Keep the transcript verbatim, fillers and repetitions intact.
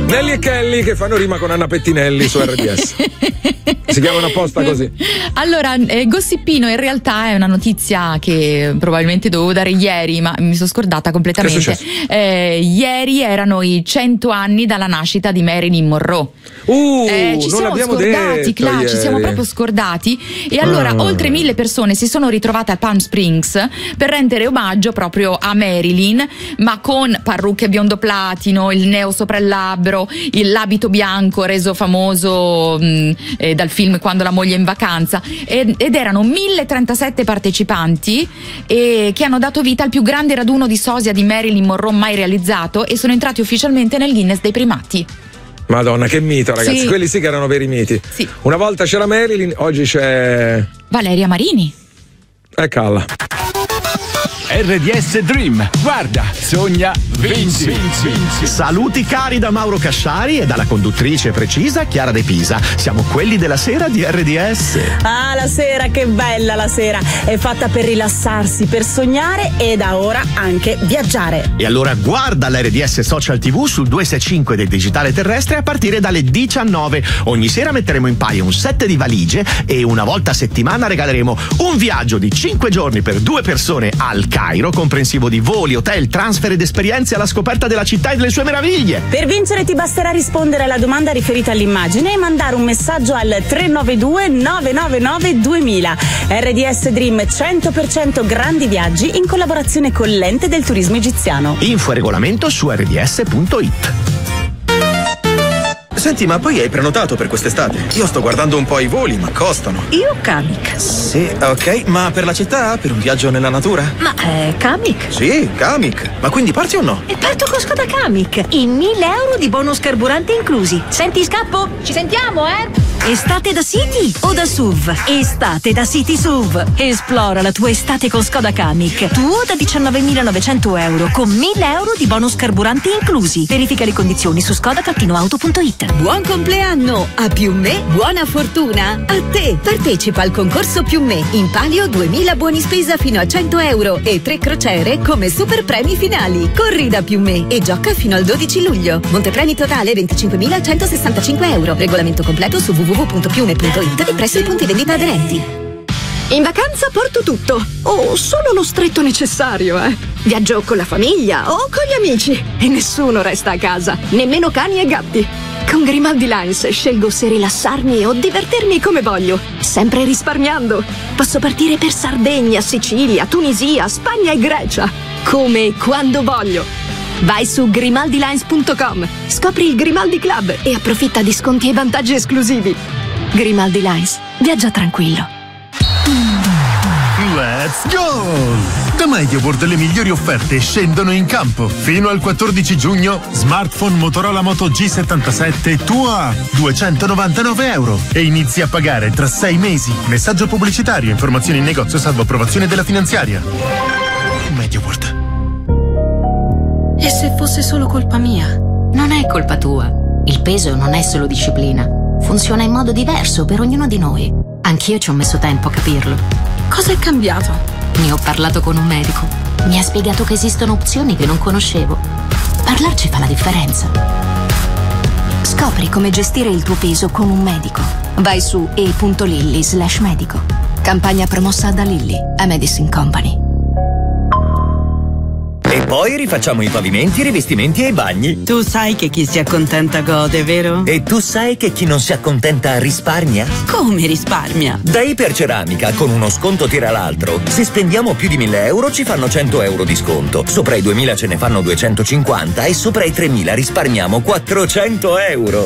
Nelly e Kelly che fanno rima con Anna Pettinelli su R D S. Si chiamano apposta così. Allora, eh, Gossipino in realtà è una notizia che probabilmente dovevo dare ieri, ma mi sono scordata completamente. Eh, ieri erano i cento anni dalla nascita di Marilyn Monroe. Uh, eh, ci non siamo scordati, detto Cla, ieri. ci siamo proprio scordati. E allora, ah. oltre mille persone si sono ritrovate a Palm Springs per rendere omaggio proprio a Marilyn, ma con parrucche biondo platino, il neo sopra il labbro, il, l'abito bianco reso famoso mh, eh, dal film Quando la moglie è in vacanza, ed, ed erano mille trentasette partecipanti e che hanno dato vita al più grande raduno di sosia di Marilyn Monroe mai realizzato, e sono entrati ufficialmente nel Guinness dei primati. Madonna, che mito, ragazzi, sì. Quelli sì che erano veri miti. Sì. Una volta c'era Marilyn, oggi c'è Valeria Marini. Eccala. R D S Dream, guarda, sogna, vinci, vinci, vinci. Saluti cari da Mauro Casciari e dalla conduttrice precisa Chiara De Pisa. Siamo quelli della sera di R D S. Ah, la sera, che bella la sera. È fatta per rilassarsi, per sognare e da ora anche viaggiare. E allora guarda l'R D S Social T V sul duecentosessantacinque del digitale terrestre a partire dalle diciannove. Ogni sera metteremo in paio un set di valigie e una volta a settimana regaleremo un viaggio di cinque giorni per due persone al Cairo, comprensivo di voli, hotel, transfer ed esperienze alla scoperta della città e delle sue meraviglie. Per vincere ti basterà rispondere alla domanda riferita all'immagine e mandare un messaggio al tre nove due nove nove nove duemila. R D S Dream cento per cento grandi viaggi in collaborazione con l'Ente del Turismo Egiziano. Info e regolamento su r d s punto i t. Senti, ma poi hai prenotato per quest'estate? Io sto guardando un po' i voli, ma costano. Io Kamiq. Sì, ok, ma per la città? Per un viaggio nella natura? Ma è Kamiq? Sì, Kamiq. Ma quindi parti o no? E parto con Skoda Kamiq. In mille euro di bonus carburante inclusi. Senti, scappo? Ci sentiamo, eh? Estate da City o da S U V? Estate da City S U V. Esplora la tua estate con Skoda Kamiq. Tuo da diciannovemilanovecento euro con mille euro di bonus carburante inclusi. Verifica le condizioni su skoda auto punto i t. Buon compleanno! A Più Me, buona fortuna! A te! Partecipa al concorso Più Me. In palio duemila buoni spesa fino a cento euro e tre crociere come super premi finali. Corri da Più Me e gioca fino al dodici luglio. Montepremi totale venticinquemilacentosessantacinque euro. Regolamento completo su w w w punto piume punto i t e presso i punti vendita aderenti. In vacanza porto tutto, o solo lo stretto necessario, eh. Viaggio con la famiglia o con gli amici e nessuno resta a casa, nemmeno cani e gatti. Con Grimaldi Lines scelgo se rilassarmi o divertirmi come voglio, sempre risparmiando. Posso partire per Sardegna, Sicilia, Tunisia, Spagna e Grecia, come e quando voglio. Vai su grimaldi lines punto com, scopri il Grimaldi Club e approfitta di sconti e vantaggi esclusivi. Grimaldi Lines, viaggia tranquillo. Let's go! Da MediaWorld le migliori offerte scendono in campo. Fino al quattordici giugno, smartphone Motorola Moto G settantasette tuo a duecentonovantanove euro e inizi a pagare tra sei mesi. Messaggio pubblicitario, informazioni in negozio salvo approvazione della finanziaria. MediaWorld. E se fosse solo colpa mia? Non è colpa tua. Il peso non è solo disciplina. Funziona in modo diverso per ognuno di noi. Anch'io ci ho messo tempo a capirlo. Cosa è cambiato? Ne ho parlato con un medico. Mi ha spiegato che esistono opzioni che non conoscevo. Parlarci fa la differenza. Scopri come gestire il tuo peso con un medico. Vai su e punto lilly slash medico. Campagna promossa da Lilly, a Medicine Company. E poi rifacciamo i pavimenti, i rivestimenti e i bagni. Tu sai che chi si accontenta gode, vero? E tu sai che chi non si accontenta risparmia? Come risparmia? Da Iperceramica, con uno sconto tira l'altro. Se spendiamo più di mille euro ci fanno cento euro di sconto. Sopra i duemila ce ne fanno duecentocinquanta e sopra i tremila risparmiamo quattrocento euro.